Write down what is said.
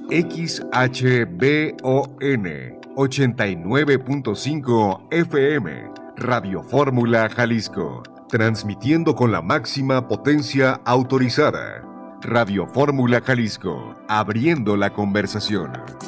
XHBON 89.5 FM, Radio Fórmula Jalisco, transmitiendo con la máxima potencia autorizada. Radio Fórmula Jalisco, abriendo la conversación.